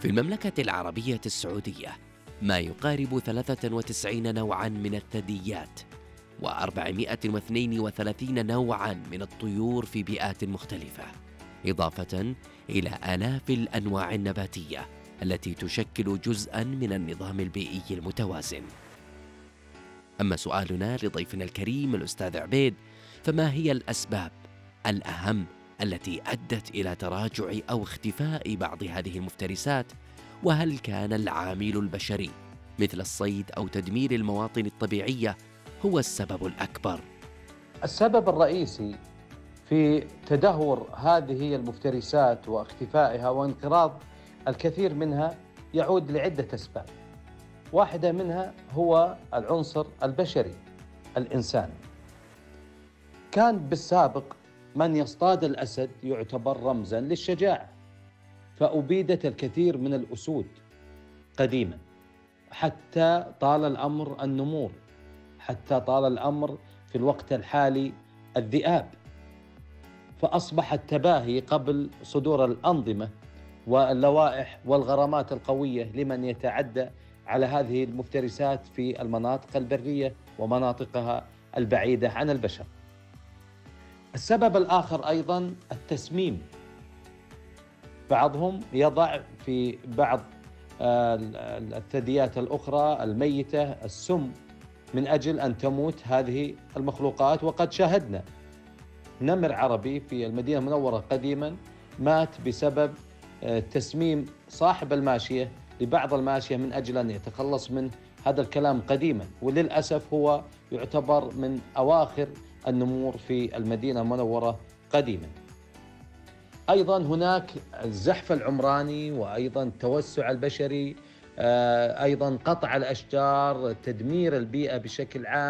في المملكة العربية السعودية ما يقارب 93 نوعاً من الثدييات و432 نوعاً من الطيور في بيئات مختلفة، إضافة إلى آلاف الأنواع النباتية التي تشكل جزءاً من النظام البيئي المتوازن. أما سؤالنا لضيفنا الكريم الأستاذ عبيد، فما هي الأسباب الأهم التي أدت إلى تراجع أو اختفاء بعض هذه المفترسات؟ وهل كان العامل البشري مثل الصيد أو تدمير المواطن الطبيعية هو السبب الأكبر؟ السبب الرئيسي في تدهور هذه المفترسات واختفائها وانقراض الكثير منها يعود لعدة أسباب. واحدة منها هو العنصر البشري، الإنسان. كان بالسابق من يصطاد الأسد يعتبر رمزاً للشجاعة، فأبيدت الكثير من الأسود قديماً، حتى طال الأمر النمور، حتى طال الأمر في الوقت الحالي الذئاب، فأصبح التباهي قبل صدور الأنظمة واللوائح والغرامات القوية لمن يتعدى على هذه المفترسات في المناطق البرية ومناطقها البعيدة عن البشر. السبب الآخر أيضاً التسميم. بعضهم يضع في بعض الثدييات الأخرى الميتة السم من أجل أن تموت هذه المخلوقات، وقد شاهدنا نمر عربي في المدينة المنورة قديما مات بسبب تسميم صاحب الماشية لبعض الماشية من أجل أن يتخلص من هذا الكلام قديما، وللأسف هو يعتبر من أواخر النمور في المدينة المنورة قديما. أيضا هناك الزحف العمراني، وأيضا التوسع البشري، أيضا قطع الأشجار، تدمير البيئة بشكل عام.